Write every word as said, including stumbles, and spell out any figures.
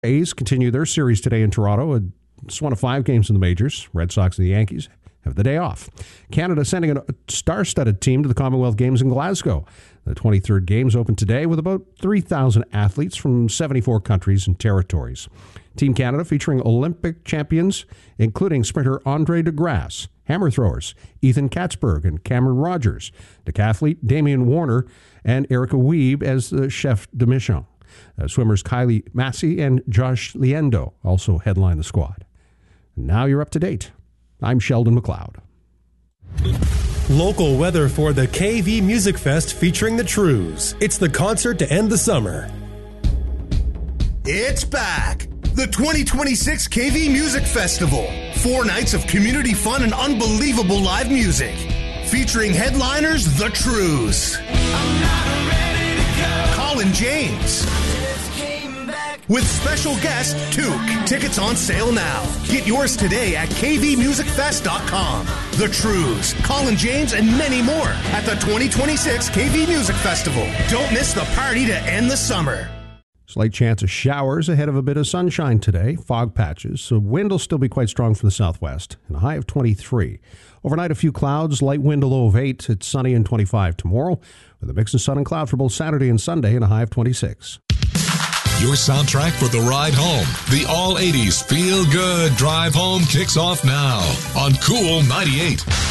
A's continue their series today in Toronto. It's one of five games in the majors. Red Sox and the Yankees have the day off. Canada sending a star-studded team to the Commonwealth Games in Glasgow. The twenty-third Games open today with about three thousand athletes from seventy-four countries and territories. Team Canada featuring Olympic champions, including sprinter Andre DeGrasse, hammer throwers Ethan Katzberg and Cameron Rogers, decathlete Damian Warner, and Erica Wiebe as the chef de mission. Uh, swimmers Kylie Massey and Josh Liendo also headline the squad. Now you're up to date. I'm Sheldon McLeod. Local weather for the K V Music Fest featuring the Trews. It's the concert to end the summer. It's back! The twenty twenty-six K V Music Festival. Four nights of community fun and unbelievable live music. Featuring headliners, The Trews. I'm not ready to go. Colin James. With special guest, Took. Tickets on sale now. Get yours today at k v music fest dot com. The Trews, Colin James, and many more at the twenty twenty-six K V Music Festival. Don't miss the party to end the summer. Slight chance of showers ahead of a bit of sunshine today. Fog patches. So wind will still be quite strong from the southwest. And a high of twenty-three. Overnight, a few clouds. Light wind, a low of eight. It's sunny and twenty-five tomorrow, with a mix of sun and cloud for both Saturday and Sunday, and a high of twenty-six. Your soundtrack for the ride home. The all eighties Feel Good Drive Home kicks off now on Cool ninety-eight.